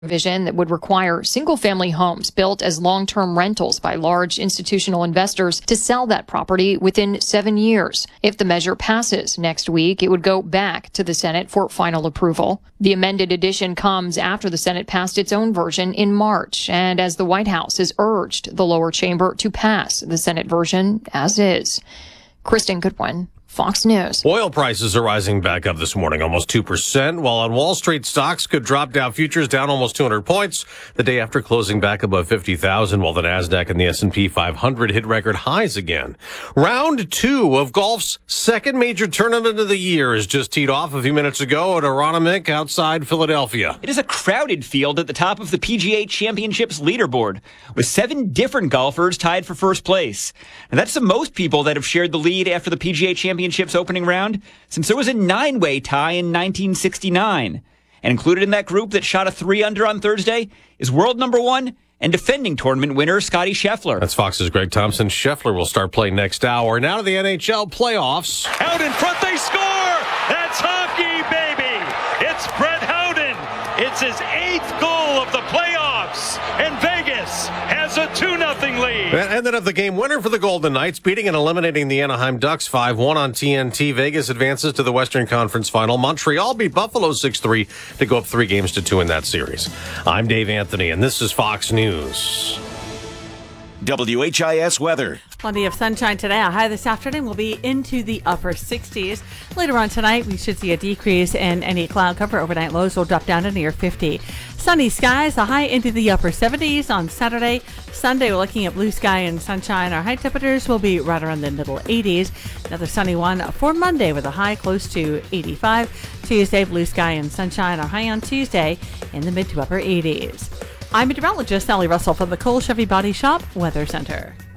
Vision that would require single-family homes built as long-term rentals by large institutional investors to sell that property within 7 years. If the measure passes next week, it would go back to the Senate for final approval. The amended edition comes after the Senate passed its own version in March, and as the White House has urged the lower chamber to pass the Senate version as is. Kristen Goodwin, Fox News. Oil prices are rising back up this morning, almost 2%, while on Wall Street, stocks could drop. Dow futures down almost 200 points the day after closing back above 50,000, while the Nasdaq and the S&P 500 hit record highs again. Round 2 of golf's second major tournament of the year is just teed off a few minutes ago at Aronimink outside Philadelphia. It is a crowded field at the top of the PGA Championships leaderboard, with 7 different golfers tied for first place. And that's the most people that have shared the lead after the PGA Championships opening round since there was a 9-way tie in 1969. And included in that group that shot a 3-under on Thursday is world number 1 and defending tournament winner Scottie Scheffler. That's Fox's Greg Thompson. Scheffler will start playing next hour. Now to the NHL playoffs. Out in front, they score! That's hockey, baby! It's Brett Howden. It's his 8th goal of the playoffs, and Vegas has a 2-0 lead. That ended up the game winner for the Golden Knights, beating and eliminating the Anaheim Ducks 5-1 on TNT. Vegas advances to the Western Conference Final. Montreal beat Buffalo 6-3 to go up 3-2 in that series. I'm Dave Anthony, and this is Fox News. WHIS weather. Plenty of sunshine today. A high this afternoon will be into the upper 60s. Later on tonight, we should see a decrease in any cloud cover. Overnight lows will drop down to near 50. Sunny skies, a high into the upper 70s on Saturday. Sunday, we're looking at blue sky and sunshine. Our high temperatures will be right around the middle 80s. Another sunny one for Monday with a high close to 85. Tuesday, blue sky and sunshine. Our high on Tuesday in the mid to upper 80s. I'm meteorologist Sally Russell from the Cole Chevy Body Shop Weather Center.